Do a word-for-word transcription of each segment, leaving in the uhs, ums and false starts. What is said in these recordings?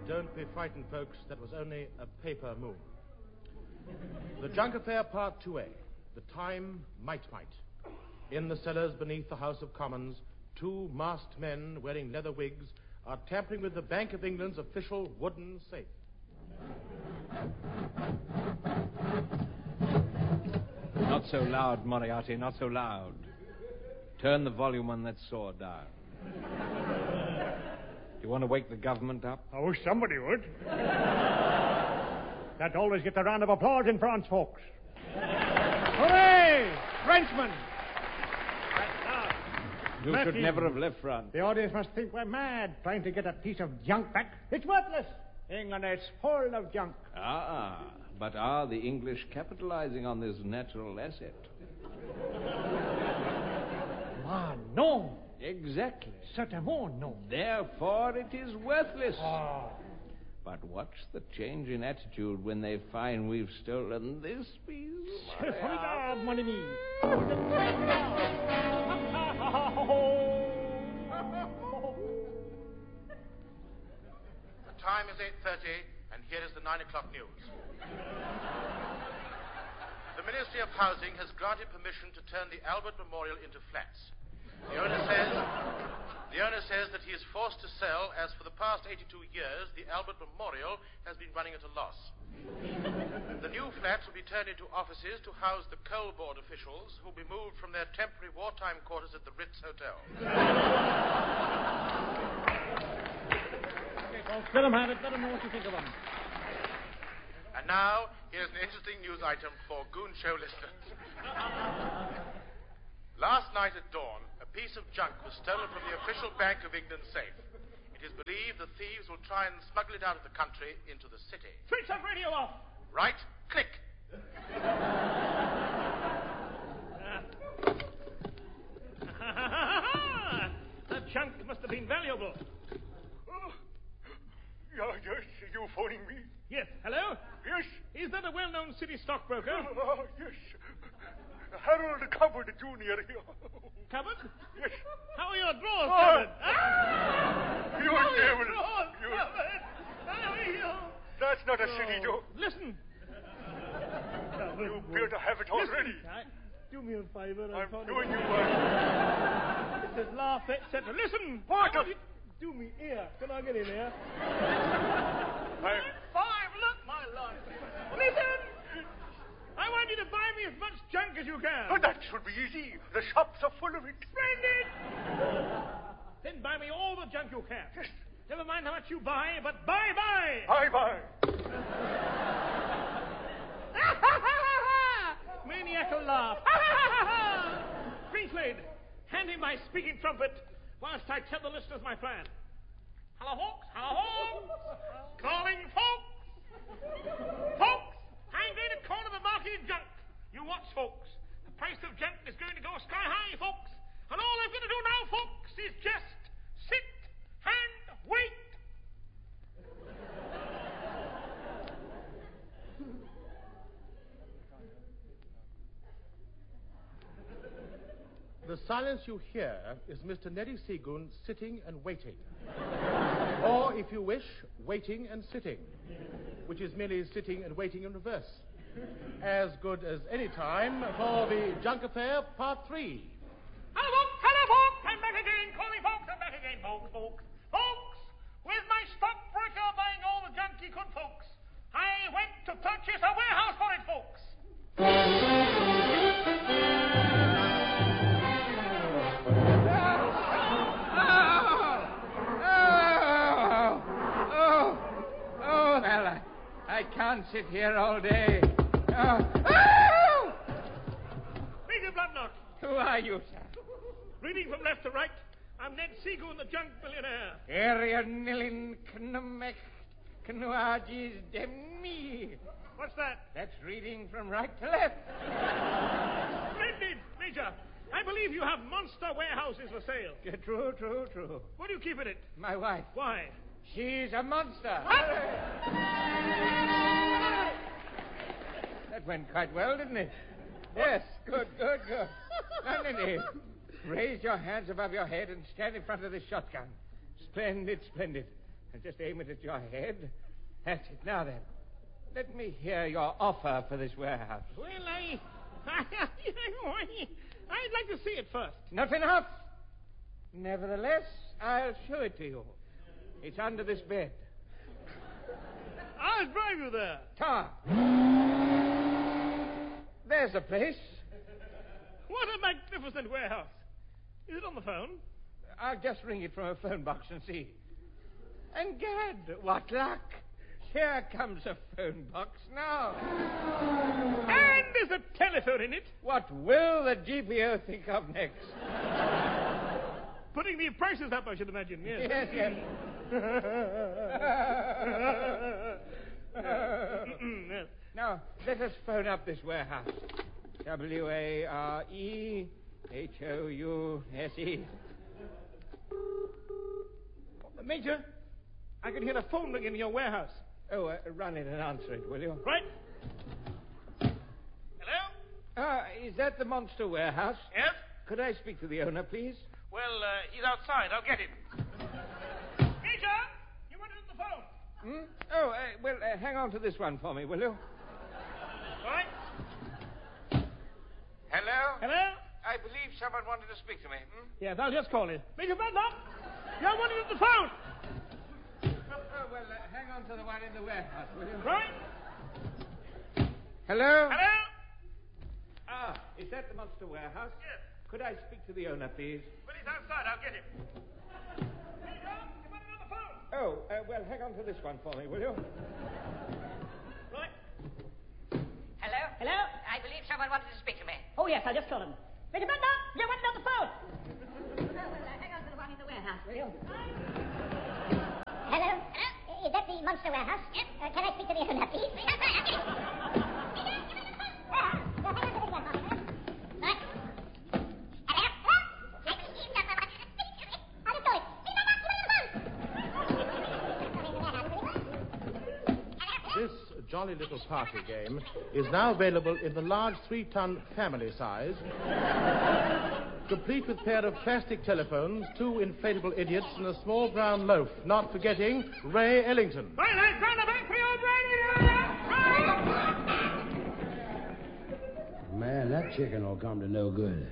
Don't be frightened, folks. That was only a paper moon. The Junk Affair, Part two A. The time might might. In the cellars beneath the House of Commons, two masked men wearing leather wigs are tampering with the Bank of England's official wooden safe. Not so loud, Moriarty, not so loud. Turn the volume on that saw down. Do you want to wake the government up? I wish somebody would. That always gets a round of applause in France, folks. Hooray! Frenchmen! You Matthew, should never have left France. The audience must think we're mad trying to get a piece of junk back. It's worthless. England is full of junk. Ah, but are the English capitalizing on this natural asset? Ah, no. Exactly. Certainement, no. Therefore, it is worthless. Oh. But watch the change in attitude when they find we've stolen this piece. Regarde, mon ami. The time is eight thirty, and here is the nine o'clock news. The Ministry of Housing has granted permission to turn the Albert Memorial into flats. The owner says, the owner says that he is forced to sell, as for the past eighty-two years, the Albert Memorial has been running at a loss. The new flats will be turned into offices to house the coal board officials who will be moved from their temporary wartime quarters at the Ritz Hotel. Okay, folks, let them have it. Let them know what you think of them. And now, here's an interesting news item for Goon Show listeners. Last night at dawn, a piece of junk was stolen from the official Bank of England safe. It is believed the thieves will try and smuggle it out of the country into the city. Switch that radio off. Right, click. That junk must have been valuable. Oh. Yeah, yes, you phoning me? Yes, hello? Yes. Is that a well-known city stockbroker? Uh, yes. Harold Cupboard Junior here. Cupboard? Yes. How are your drawers Ah. covered? Ah! You How are your devil. drawers You- covered? How are you? That's not a silly joke. Listen. You appear to have it already. Listen. I- Do me a favor. I'm thought doing it- you one. It says laugh, et cetera. Listen. What? I want you- Do me here. Can I get in here? I'm... Five, look, my life. Listen. I want you to buy me as much junk as you can. Oh, that should be easy. The shops are full of it. Splendid. Then buy me all the junk you can. Yes. Never mind how much you buy, but buy, buy. Bye-bye. Maniacal laugh. Greenslade, hand him my speaking trumpet whilst I tell the listeners my plan. Hello, folks. Hello, folks. Calling folks. Folks, I'm going to corner the market in junk. You watch, folks. The price of junk is going to go sky high, folks. And all I've got to do now, folks, is just sit and wait. The silence you hear is Mister Neddy Seagoon sitting and waiting. Or, if you wish, waiting and sitting, which is merely sitting and waiting in reverse. As good as any time for the Junk Affair, Part three. Hello, folks. Hello, folks. I'm back again. Calling folks. I'm back again, folks, folks. Folks, with my stockbroker buying all the junk he could, folks, I went to purchase a warehouse for it, folks. I can't sit here all day. Oh. Oh! Major Bloodnot. Who are you, sir? Reading from left to right, I'm Ned Seagoon, the junk billionaire. Area nilin knumek knuagis demi. What's that? That's reading from right to left. Splendid, Major. I believe you have monster warehouses for sale. Yeah, true, true, true. What do you keep in it? My wife. Why? She's a monster. What? That went quite well, didn't it? Yes, good, good, good. Now, Neddy, raise your hands above your head and stand in front of the shotgun. Splendid, splendid. Just aim it at your head. That's it. Now then, let me hear your offer for this warehouse. Well, I... I'd like to see it first. Not enough. Nevertheless, I'll show it to you. It's under this bed. I'll drive you there. Tom. There's the place. What a magnificent warehouse. Is it on the phone? I'll just ring it from a phone box and see. And gad, what luck. Here comes a phone box now. And there's a telephone in it. What will the G P O think of next? Putting the prices up, I should imagine, yes. Yes, yes. Yes. Now, let us phone up this warehouse. W A R E H O U S E. Major, I can hear a phone ring in your warehouse. Oh, uh, run in and answer it, will you? Right. Hello? Uh, is that the Monster Warehouse? Yes? Could I speak to the owner, please? Well, uh, he's outside. I'll get him. Major, you want it on the phone? Hmm? Oh, uh, well, uh, hang on to this one for me, will you? All right. Hello? Hello? I believe someone wanted to speak to me. Hmm? Yes, I'll just call him. Major Bedlock, you want it on the phone? Oh, well, uh, hang on to the one in the warehouse, will you? Right. Hello? Hello? Ah, is that the Monster Warehouse? Yes. Could I speak to the owner, please? Well, he's outside. I'll get him. Major, you want it on the phone? Oh, uh, well, hang on to this one for me, will you? Right. Hello? Hello? I believe someone wanted to speak to me. Oh, yes, I'll just call him. Major Bedlock, you want it on the phone? Oh, well, uh, hang on to the one in the warehouse, will you? Hello? Hello? Is that the Monster Warehouse? Yes. Uh, can I speak to the owner, please? Please, I'm sorry, I'll get him. Ah, well, hang on to this one for me. Right. Hello? Hello? I believe someone wanted to speak to me. I'll just call it. Major Bedlock, you want it on the phone? This jolly little party game is now available in the large three-ton family size, complete with a pair of plastic telephones, two inflatable idiots, and a small brown loaf, not forgetting Ray Ellington. Right, right, round the back for your Man, that chicken will come to no good.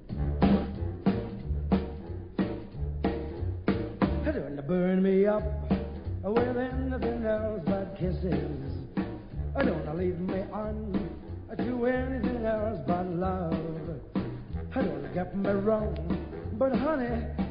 Doing to burn me up with anything else but kisses. Don't leave me on to anything else but love. Don't get me wrong, but honey,